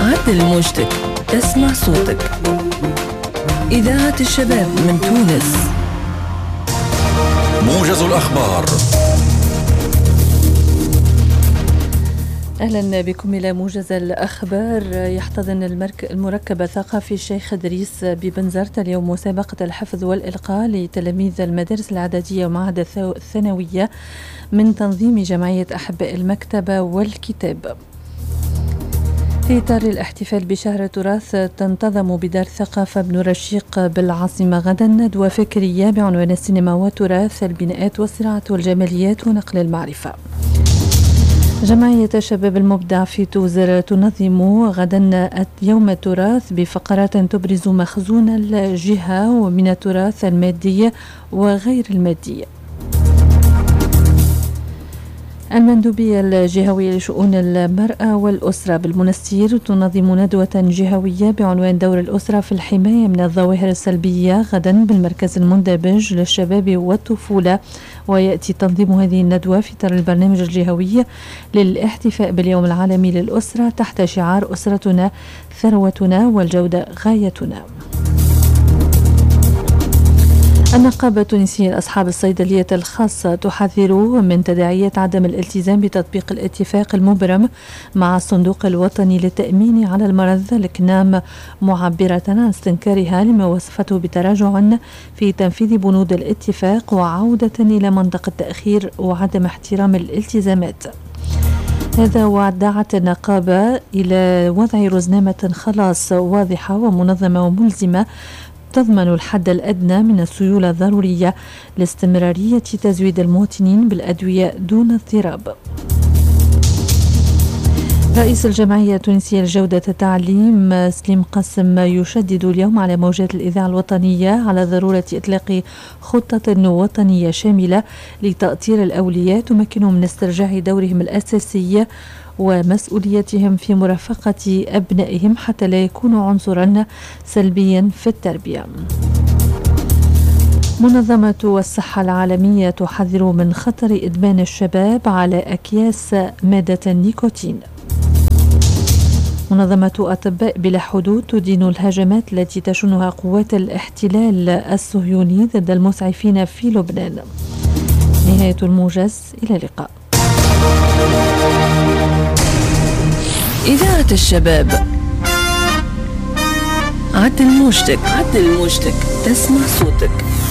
عدل موجتك، اسمع صوتك. إذاعة الشباب من تونس. موجز الأخبار. أهلا بكم إلى موجز الأخبار. يحتضن المركب الثقافي الشيخ إدريس ببنزرت اليوم مسابقة الحفظ والإلقاء لتلاميذ المدارس الإعدادية ومعهد الثانوية من تنظيم جمعية أحباء المكتبة والكتاب. في إطار الاحتفال بشهر التراث تنتظم بدار الثقافة بن رشيق بالعاصمة غدا ندوة فكرية بعنوان السينما والتراث، البناءات والصناعات والجماليات ونقل المعرفة. جمعية الشباب المبدع في توزر تنظم غدا يوم التراث بفقرات تبرز مخزون الجهة ومن التراث المادي وغير المادي. المندوبية الجهوية لشؤون المرأة والأسرة بالمنستير تنظم ندوة جهوية بعنوان دور الأسرة في الحماية من الظواهر السلبية غدا بالمركز المندبج للشباب والطفولة، ويأتي تنظيم هذه الندوة في إطار البرنامج الجهوي للاحتفاء باليوم العالمي للأسرة تحت شعار أسرتنا ثروتنا والجودة غايتنا. النقابة التونسية لأصحاب الصيدلية الخاصة تحذر من تداعيات عدم الالتزام بتطبيق الاتفاق المبرم مع الصندوق الوطني للتأمين على المرض الكنام، معبرة عن استنكارها لما وصفته بتراجع في تنفيذ بنود الاتفاق وعودة إلى منطق التأخير وعدم احترام الالتزامات. هذا ودعت النقابة إلى وضع رزنامة خلاص واضحة ومنظمة وملزمة تضمن الحد الأدنى من السيولة الضرورية لاستمرارية تزويد المواطنين بالأدوية دون اضطراب. رئيس الجمعية التونسية لجودة التعليم سليم قاسم يشدد اليوم على موجات الإذاعة الوطنية على ضرورة إطلاق خطة وطنية شاملة لتأطير الأولياء تمكنهم من استرجاع دورهم الأساسي ومسؤوليتهم في مرافقة أبنائهم حتى لا يكونوا عنصرا سلبيا في التربية. منظمة الصحة العالمية تحذر من خطر إدمان الشباب على أكياس مادة النيكوتين. منظمة أطباء بلا حدود تدين الهجمات التي تشنها قوات الاحتلال الصهيوني ضد المسعفين في لبنان. نهاية الموجز، إلى اللقاء. إذاعة الشباب. عدل موجتك، اسمع صوتك.